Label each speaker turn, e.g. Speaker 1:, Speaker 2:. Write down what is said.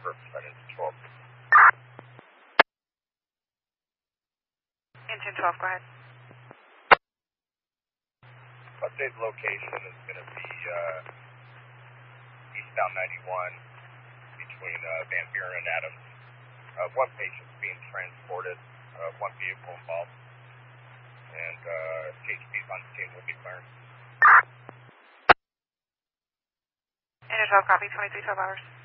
Speaker 1: represented 12.
Speaker 2: Engine 12, go ahead.
Speaker 1: Updated location is going to be eastbound 91 between Van Buren and Adams. One patient's being transported, one vehicle involved, and THP's on the scene will be cleared.
Speaker 2: Engine 12, copy, 23 12 hours.